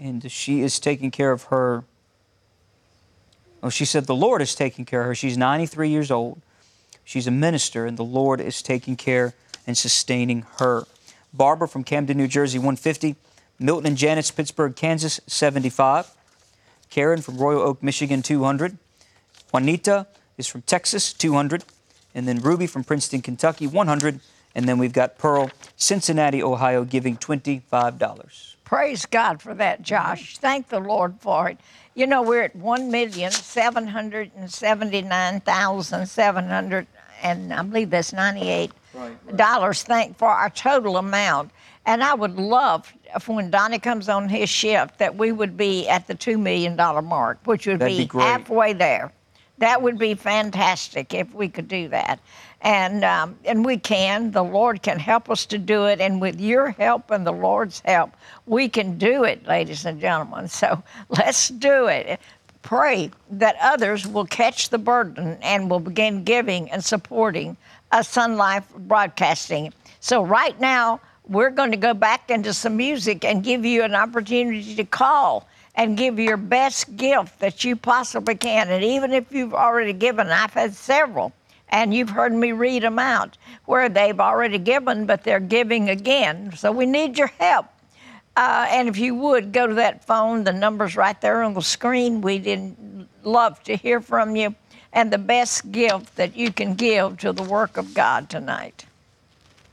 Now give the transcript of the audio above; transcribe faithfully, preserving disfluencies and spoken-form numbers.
and she is taking care of her. Oh, she said the Lord is taking care of her. She's ninety-three years old. She's a minister, and the Lord is taking care and sustaining her. Barbara from Camden, New Jersey, one hundred fifty. Milton and Janice, Pittsburgh, Kansas, seventy-five. Karen from Royal Oak, Michigan, two hundred. Juanita is from Texas, two hundred. And then Ruby from Princeton, Kentucky, one hundred. And then we've got Pearl, Cincinnati, Ohio, giving twenty-five dollars. Praise God for that, Josh. Thank the Lord for it. You know, we're at one million seven hundred seventy-nine thousand seven hundred, and I believe that's ninety-eight dollars, thank for our total amount. And I would love, if when Donnie comes on his shift, that we would be at the two million dollars mark, which would That'd be, be great. halfway there. That would be fantastic if we could do that. And um, and we can. The Lord can help us to do it. And with your help and the Lord's help, we can do it, ladies and gentlemen. So let's do it. Pray that others will catch the burden and will begin giving and supporting a Sun Life Broadcasting. So right now, we're going to go back into some music and give you an opportunity to call and give your best gift that you possibly can. And even if you've already given, I've had several, and you've heard me read them out, where they've already given, but they're giving again. So we need your help. Uh, and if you would, go to that phone. The number's right there on the screen. We'd love to hear from you. And the best gift that you can give to the work of God tonight.